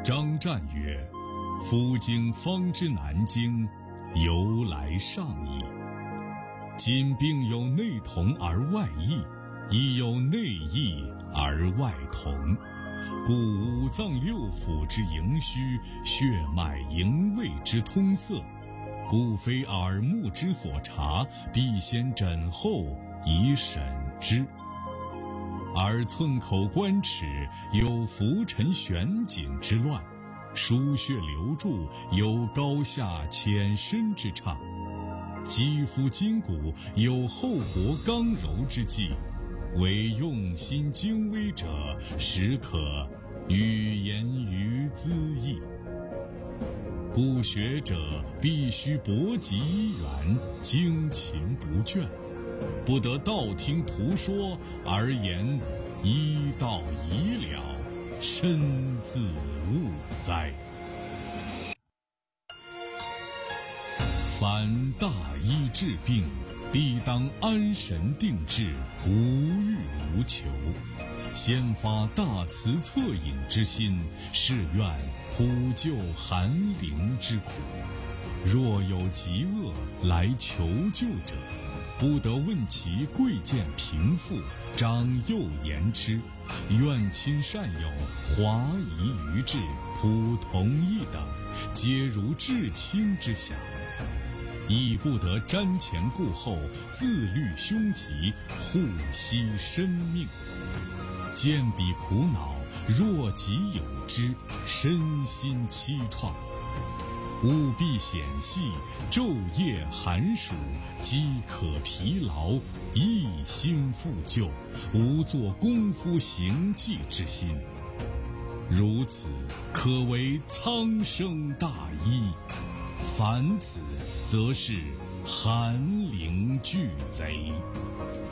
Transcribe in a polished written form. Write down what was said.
张湛曰：夫经方知南京，由来上矣。今并有内同而外异，亦有内异而外同，故五脏六腑之营虚，血脉营卫之通塞，故非耳目之所察，必先诊后以审之。而寸口关齿有浮沉悬紧之乱，输血流注有高下浅深之差，肌肤筋骨有厚薄刚柔之际，唯用心精微者，实可语言于兹义。故学者必须博极医源，精勤不倦，不得道听途说而言医道已了，身自误哉。凡大医治病，必当安神定志，无欲无求，先发大慈恻隐之心，是愿普救寒灵之苦。若有疾厄来求救者，不得问其贵贱贫富，长幼言之，怨亲善友，华夷愚智，普同一等，皆如至亲之想，亦不得瞻前顾后，自虑凶吉，护惜生命。见彼苦恼，若己有之，身心凄怆，务必显细，昼夜寒暑，饥渴疲劳，一心复救，无做功夫行迹之心。如此，可为苍生大医。凡此，则是寒灵俱贼。